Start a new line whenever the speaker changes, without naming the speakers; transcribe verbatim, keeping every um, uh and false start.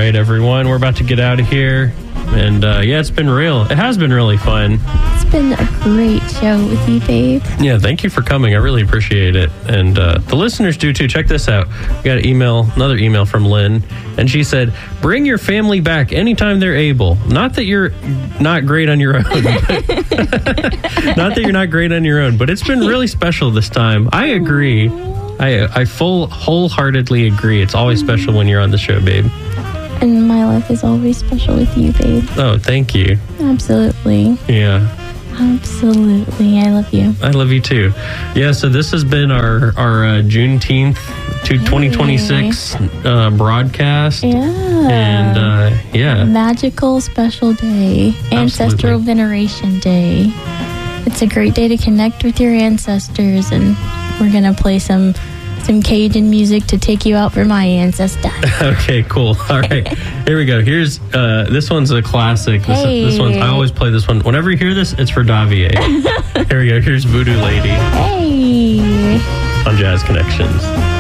right, everyone. We're about to get out of here. And, uh, yeah, it's been real. It has been really fun.
It's been a great show with you, babe.
Yeah, thank you for coming. I really appreciate it. And uh, the listeners do, too. Check this out. We got an email, another email from Lynn. And she said, bring your family back anytime they're able. Not that you're not great on your own. But not that you're not great on your own. But it's been really special this time. I agree. I, I full wholeheartedly agree. It's always special when you're on the show, babe.
And my life is always special with you, babe.
Oh, thank you.
Absolutely.
Yeah.
Absolutely. I love you.
I love you too. Yeah, so this has been our, our uh, Juneteenth to twenty twenty-six uh, broadcast.
Yeah.
And uh, yeah.
Magical special day. Ancestral
Absolutely.
Veneration Day. It's a great day to connect with your ancestors, and we're going to play some some Cajun music to take you out for my ancestors.
Okay, cool. All right. Here we go. Here's, uh, this one's a classic. This,
Hey.
this one's, I always play this one. Whenever you hear this, it's for Davier. Here we go. Here's Voodoo Lady
Hey.
on Jazz Connections.